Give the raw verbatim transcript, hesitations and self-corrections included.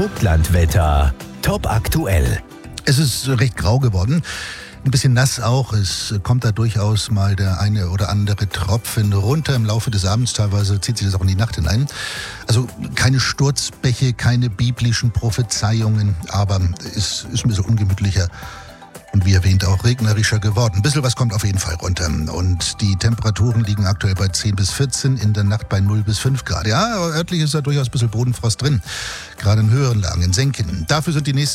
Vogtlandwetter. Top aktuell. Es ist recht grau geworden. Ein bisschen nass auch. Es kommt da durchaus mal der eine oder andere Tropfen runter im Laufe des Abends. Teilweise zieht sich das auch in die Nacht hinein. Also keine Sturzbäche, keine biblischen Prophezeiungen, aber es ist ein bisschen ungemütlicher. Und wie erwähnt auch regnerischer geworden. Ein bisschen was kommt auf jeden Fall runter. Und die Temperaturen liegen aktuell bei zehn bis vierzehn, in der Nacht bei null bis fünf Grad. Ja, örtlich ist da durchaus ein bisschen Bodenfrost drin. Gerade in höheren Lagen, in Senken. Dafür sind die nächsten